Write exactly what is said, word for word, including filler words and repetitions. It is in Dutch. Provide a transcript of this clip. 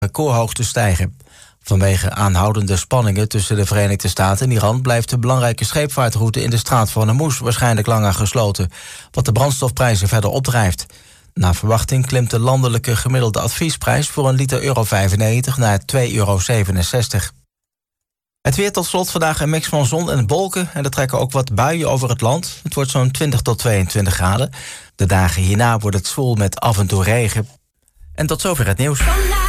recordhoogte stijgen. Vanwege aanhoudende spanningen tussen de Verenigde Staten en Iran blijft de belangrijke scheepvaartroute in de Straat van Hormuz waarschijnlijk langer gesloten, wat de brandstofprijzen verder opdrijft. Naar verwachting klimt de landelijke gemiddelde adviesprijs voor een liter euro vijfennegentig naar twee euro zevenenzestig. Het weer tot slot, vandaag een mix van zon en wolken en er trekken ook wat buien over het land. Het wordt zo'n twintig tot tweeëntwintig graden. De dagen hierna wordt het zwoel met af en toe regen. En tot zover het nieuws.